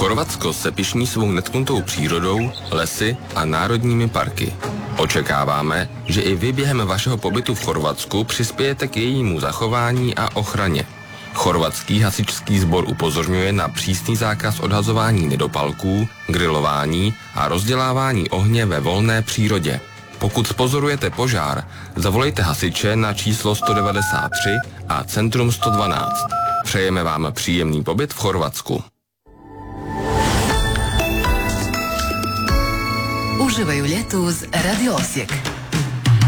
Chorvatsko se pyšní svou netknutou přírodou, lesy a národními parky. Očekáváme, že i vy během vašeho pobytu v Chorvatsku přispějete k jejímu zachování a ochraně. Chorvatský hasičský sbor upozorňuje na přísný zákaz odhazování nedopalků, grilování a rozdělávání ohně ve volné přírodě. Pokud pozorujete požár, zavolejte hasiče na číslo 193 a centrum 112. Přejeme vám příjemný pobyt v Chorvatsku. Uživaju ljetu uz Radio Osijek.